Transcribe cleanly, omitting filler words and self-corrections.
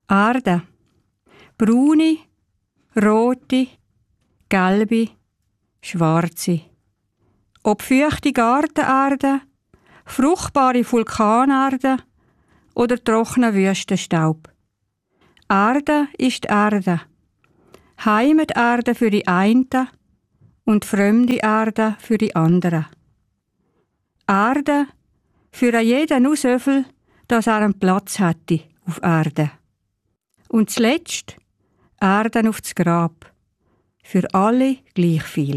Erde. Braune, rote, gelbe, schwarze. Ob feuchte Gartenerde, fruchtbare Vulkanerde oder trockener Wüstenstaub. Erde ist Erde. Heimaterde für die einen und fremde Erde für die anderen. Erde für jeden nur so viel, dass er einen Platz hätte auf Erde. Und zuletzt Erde aufs Grab. Für alle gleich viel.